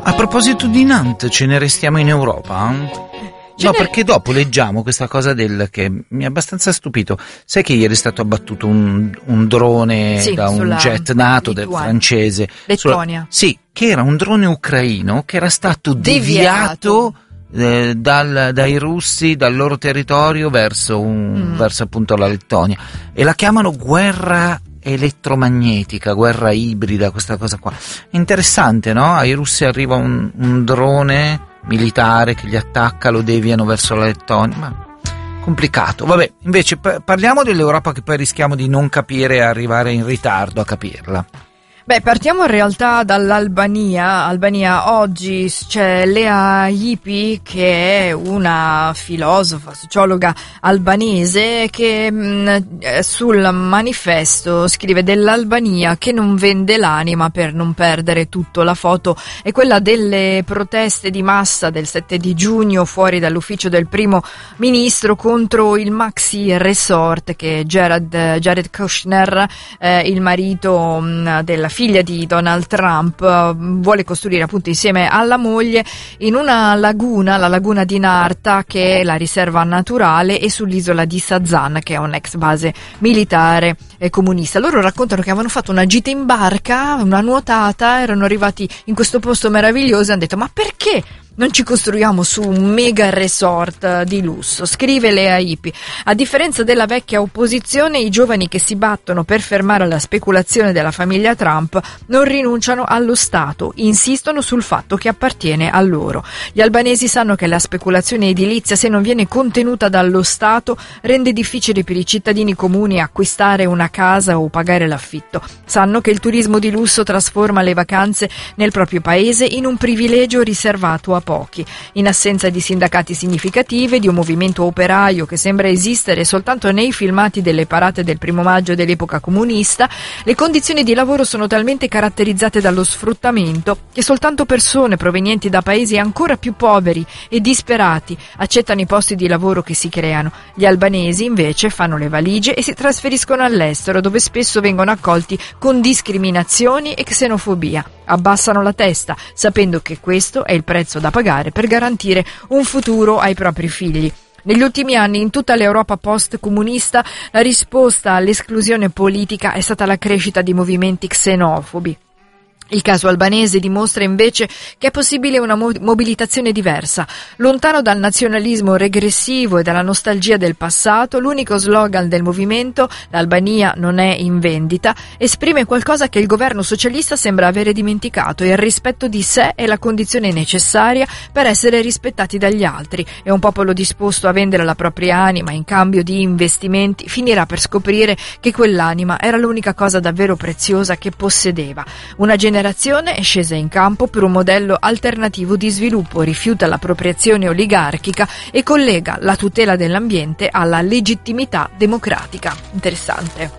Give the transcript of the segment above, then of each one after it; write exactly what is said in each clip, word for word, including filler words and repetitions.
A proposito di Nantes, ce ne restiamo in Europa? Ce no, ne... perché dopo leggiamo questa cosa del che mi ha abbastanza stupito. Sai che ieri è stato abbattuto un, un drone sì, da un jet NATO del francese? Lettonia. Sulla, sì, che era un drone ucraino che era stato deviato, deviato eh, dal, dai russi, dal loro territorio verso, un, mm. verso appunto la Lettonia. E la chiamano guerra elettromagnetica, guerra ibrida, questa cosa qua. Interessante, no? Ai russi arriva un, un drone militare che li attacca, lo deviano verso la Lettonia, ma complicato. Vabbè, invece p- parliamo dell'Europa che poi rischiamo di non capire e arrivare in ritardo a capirla. Beh, partiamo in realtà dall'Albania. Albania oggi c'è Lea Ypi, che è una filosofa, sociologa albanese, che mh, sul manifesto scrive dell'Albania che non vende l'anima per non perdere tutto. La foto è quella delle proteste di massa del sette di giugno fuori dall'ufficio del primo ministro contro il Maxi Resort che Jared, Jared Kushner, eh, il marito mh, della figlia di Donald Trump, vuole costruire appunto insieme alla moglie in una laguna, la laguna di Narta, che è la riserva naturale, e sull'isola di Sazan, che è un'ex base militare e comunista. Loro raccontano che avevano fatto una gita in barca, una nuotata, erano arrivati in questo posto meraviglioso e hanno detto: ma perché non ci costruiamo su un mega resort di lusso? Scrive Lea Ypi. A differenza della vecchia opposizione, i giovani che si battono per fermare la speculazione della famiglia Trump non rinunciano allo Stato, insistono sul fatto che appartiene a loro. Gli albanesi sanno che la speculazione edilizia, se non viene contenuta dallo Stato, rende difficile per i cittadini comuni acquistare una casa o pagare l'affitto. Sanno che il turismo di lusso trasforma le vacanze nel proprio paese in un privilegio riservato a pochi. In assenza di sindacati significative, di un movimento operaio che sembra esistere soltanto nei filmati delle parate del primo maggio dell'epoca comunista, le condizioni di lavoro sono talmente caratterizzate dallo sfruttamento che soltanto persone provenienti da paesi ancora più poveri e disperati accettano i posti di lavoro che si creano. Gli albanesi invece fanno le valigie e si trasferiscono all'estero, dove spesso vengono accolti con discriminazioni e xenofobia. Abbassano la testa, sapendo che questo è il prezzo da pagare per garantire un futuro ai propri figli. Negli ultimi anni, in tutta l'Europa post-comunista, la risposta all'esclusione politica è stata la crescita di movimenti xenofobi. Il caso albanese dimostra invece che è possibile una mo- mobilitazione diversa. Lontano dal nazionalismo regressivo e dalla nostalgia del passato, l'unico slogan del movimento, l'Albania non è in vendita, esprime qualcosa che il governo socialista sembra avere dimenticato: il rispetto di sé è la condizione necessaria per essere rispettati dagli altri. È un popolo disposto a vendere la propria anima in cambio di investimenti finirà per scoprire che quell'anima era l'unica cosa davvero preziosa che possedeva. Una generazione generazione è scesa in campo per un modello alternativo di sviluppo, rifiuta l'appropriazione oligarchica e collega la tutela dell'ambiente alla legittimità democratica. Interessante.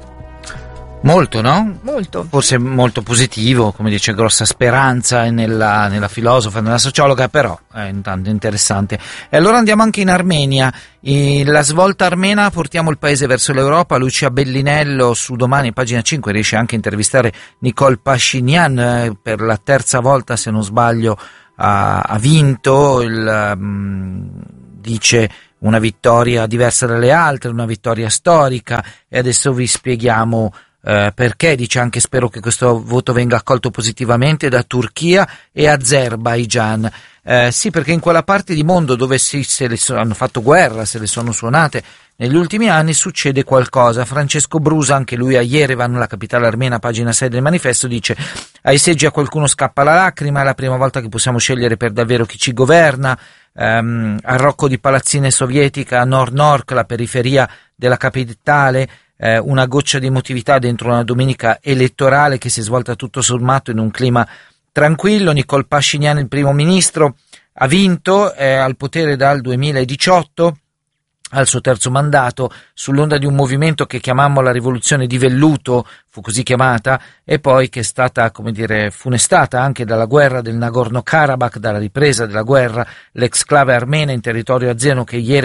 Molto, no? Molto. Forse molto positivo, come dice, grossa speranza nella, nella filosofa, nella sociologa, però è intanto interessante. E allora andiamo anche in Armenia. E la svolta armena, portiamo il paese verso l'Europa. Lucia Bellinello su Domani, pagina cinque, riesce anche a intervistare Nicole Pashinyan, eh, per la terza volta, se non sbaglio, ha, ha vinto, il, um, dice una vittoria diversa dalle altre, una vittoria storica, e adesso vi spieghiamo Uh, perché. Dice anche: spero che questo voto venga accolto positivamente da Turchia e Azerbaigian. Uh, sì, perché in quella parte di mondo dove si, se le so, hanno fatto guerra, se le sono suonate negli ultimi anni, succede qualcosa. Francesco Brusa, anche lui a Yerevan, la capitale armena, pagina sei del manifesto, dice: ai seggi a qualcuno scappa la lacrima, è la prima volta che possiamo scegliere per davvero chi ci governa. Um, al Rocco di Palazzine sovietica, a Nord-Nord, la periferia della capitale, Eh, una goccia di emotività dentro una domenica elettorale che si è svolta tutto sommato in un clima tranquillo. Nicole Pashinyan, il primo ministro, ha vinto, è al potere dal duemiladiciotto, al suo terzo mandato, sull'onda di un movimento che chiamammo la rivoluzione di velluto, fu così chiamata, e poi che è stata, come dire, funestata anche dalla guerra del Nagorno-Karabakh, dalla ripresa della guerra, l'exclave armena in territorio azero che Yerevan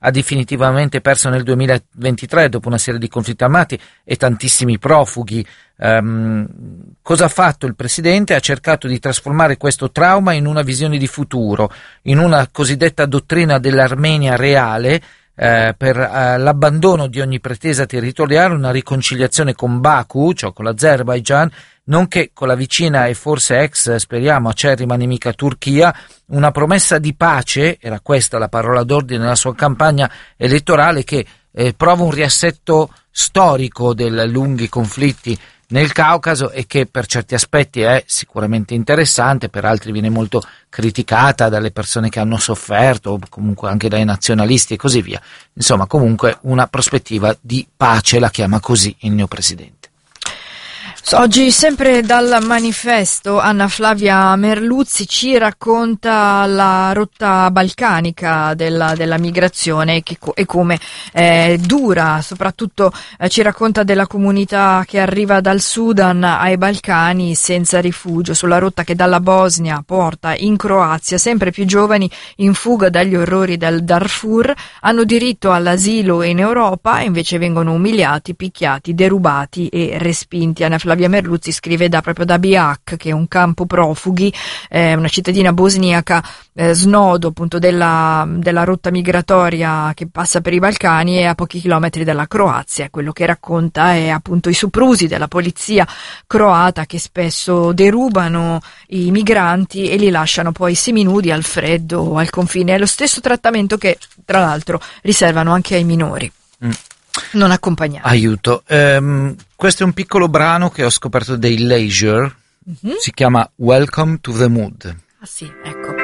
ha definitivamente perso nel duemilaventitré dopo una serie di conflitti armati e tantissimi profughi. Um, cosa ha fatto il presidente? Ha cercato di trasformare questo trauma in una visione di futuro, in una cosiddetta dottrina dell'Armenia reale, eh, per eh, l'abbandono di ogni pretesa territoriale, una riconciliazione con Baku, cioè con l'Azerbaigian, nonché con la vicina e forse ex, speriamo, acerrima nemica Turchia, una promessa di pace, era questa la parola d'ordine nella sua campagna elettorale, che eh, prova un riassetto storico dei lunghi conflitti nel Caucaso e che per certi aspetti è sicuramente interessante, per altri viene molto criticata dalle persone che hanno sofferto, o comunque anche dai nazionalisti e così via. Insomma, comunque una prospettiva di pace, la chiama così il neopresidente. Oggi, sempre dal manifesto, Anna Flavia Merluzzi ci racconta la rotta balcanica della, della migrazione e, che, e come è dura, soprattutto eh, ci racconta della comunità che arriva dal Sudan ai Balcani senza rifugio, sulla rotta che dalla Bosnia porta in Croazia. Sempre più giovani in fuga dagli orrori del Darfur hanno diritto all'asilo in Europa e invece vengono umiliati, picchiati, derubati e respinti. Anna Flavia Merluzzi scrive da proprio da Biak, che è un campo profughi, eh, una cittadina bosniaca, eh, snodo appunto della, della rotta migratoria che passa per i Balcani e a pochi chilometri dalla Croazia. Quello che racconta è appunto i soprusi della polizia croata, che spesso derubano i migranti e li lasciano poi seminudi al freddo o al confine. È lo stesso trattamento che tra l'altro riservano anche ai minori. Mm. Non accompagnati. Aiuto. Um, questo è un piccolo brano che ho scoperto dei Leisure, mm-hmm. Si chiama Welcome to the Mood. Ah sì, ecco.